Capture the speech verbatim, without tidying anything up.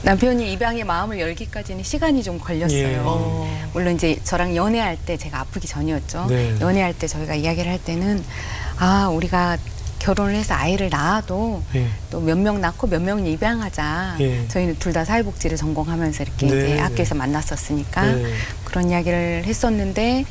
남편이 입양의 마음을 열기까지는 시간이 좀 걸렸어요. 예. 어. 물론 이제 저랑 연애할 때 제가 아프기 전이었죠. 네. 연애할 때 저희가 이야기를 할 때는 아 우리가 결혼을 해서 아이를 낳아도 예. 또 몇 명 낳고 몇 명 입양하자. 예. 저희는 둘 다 사회복지를 전공하면서 이렇게 네, 이제 네. 학교에서 만났었으니까 네. 그런 이야기를 했었는데